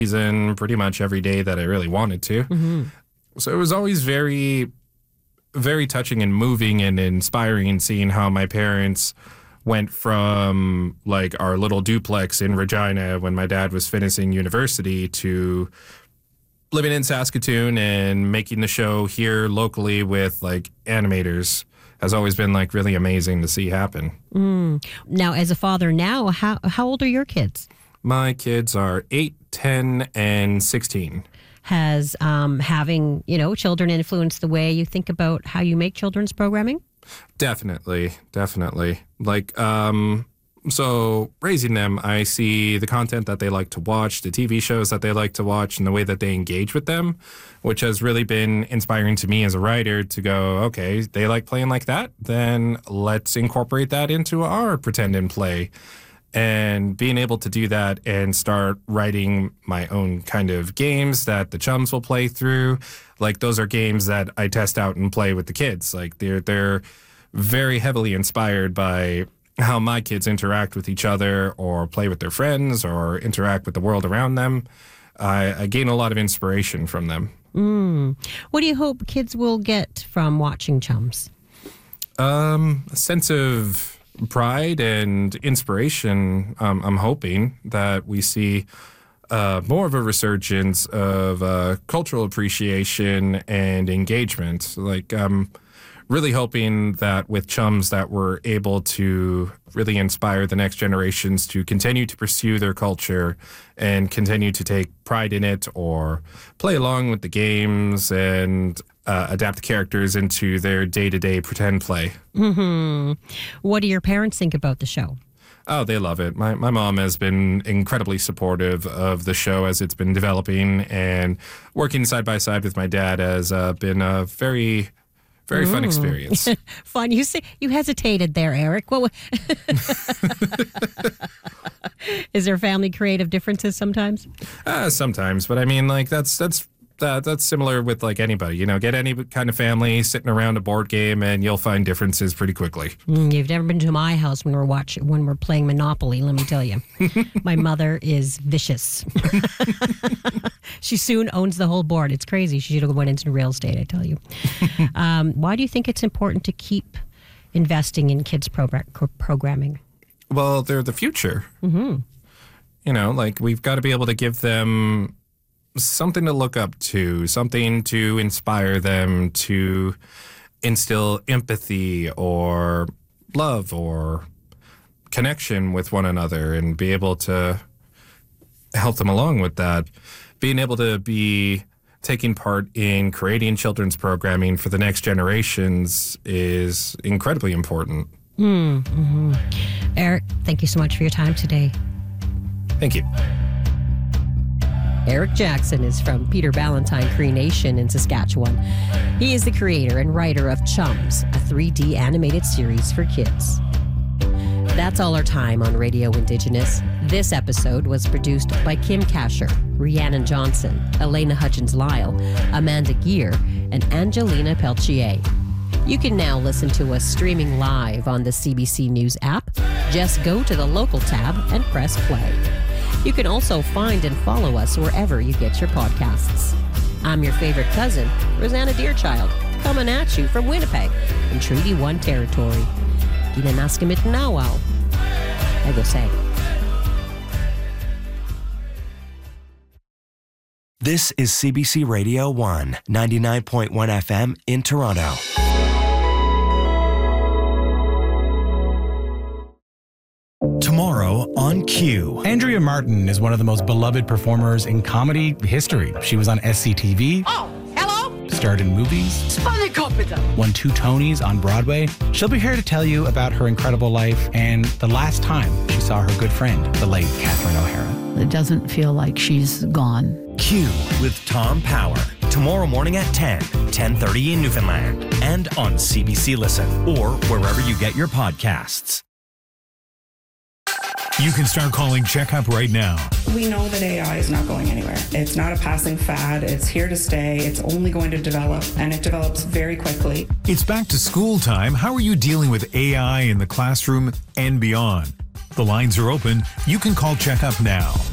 season pretty much every day that I really wanted to. Mm-hmm. So it was always very, very touching and moving and inspiring seeing how my parents went from like our little duplex in Regina when my dad was finishing university to living in Saskatoon and making the show here locally with like animators has always been like really amazing to see happen. Now, as a father now, how old are your kids? My kids are 8, 10, and 16. Has having, children influenced the way you think about how you make children's programming? Definitely. Like, so raising them, I see the content that they like to watch, the TV shows that they like to watch, and the way that they engage with them, which has really been inspiring to me as a writer to go, okay, they like playing like that, then let's incorporate that into our pretend and play. And being able to do that and start writing my own kind of games that the chums will play through, like those are games that I test out and play with the kids. Like they're very heavily inspired by how my kids interact with each other or play with their friends or interact with the world around them. I gain a lot of inspiration from them. What do you hope kids will get from watching Chums? A sense of pride and inspiration. I'm hoping that we see more of a resurgence of cultural appreciation and engagement. Like, really hoping that with Chums that we're able to really inspire the next generations to continue to pursue their culture and continue to take pride in it or play along with the games and adapt the characters into their day-to-day pretend play. Mm-hmm. What do your parents think about the show? Oh, they love it. My mom has been incredibly supportive of the show as it's been developing, and working side by side with my dad has been a very fun experience. Fun. You hesitated there, Eric. What? Is there family creative differences sometimes? Sometimes, but I mean, like that's similar with like anybody. Get any kind of family sitting around a board game, and you'll find differences pretty quickly. You've never been to my house when we're playing Monopoly. Let me tell you, my mother is vicious. She soon owns the whole board. It's crazy. She should have went into real estate, I tell you. Why do you think it's important to keep investing in kids' programming? Well, they're the future. Mm-hmm. Like we've got to be able to give them something to look up to, something to inspire them, to instill empathy or love or connection with one another and be able to help them along with that. Being able to be taking part in creating children's programming for the next generations is incredibly important. Mm-hmm. Eric, thank you so much for your time today. Thank you. Eric Jackson is from Peter Ballantyne Cree Nation in Saskatchewan. He is the creator and writer of Chums, a 3D animated series for kids. That's all our time on Radio Indigenous. This episode was produced by Kim Kasher, Rhiannon Johnson, Elena Hutchins-Lyle, Amanda Gear, and Angelina Peltier. You can now listen to us streaming live on the CBC News app. Just go to the local tab and press play. You can also find and follow us wherever you get your podcasts. I'm your favorite cousin, Rosanna Deerchild, coming at you from Winnipeg in Treaty 1 territory. Ginanaskimit Nawao. I go say. This is CBC Radio 1, 99.1 FM in Toronto. Tomorrow on Q. Andrea Martin is one of the most beloved performers in comedy history. She was on SCTV. Oh, hello? Starred in movies. Won 2 Tonys on Broadway. She'll be here to tell you about her incredible life and the last time she saw her good friend, the late Catherine O'Hara. It doesn't feel like she's gone. Q with Tom Power. Tomorrow morning at 10:30 in Newfoundland. And on CBC Listen or wherever you get your podcasts. You can start calling Checkup right now. We know that AI is not going anywhere. It's not a passing fad. It's here to stay. It's only going to develop, and it develops very quickly. It's back to school time. How are you dealing with AI in the classroom and beyond? The lines are open. You can call Checkup now.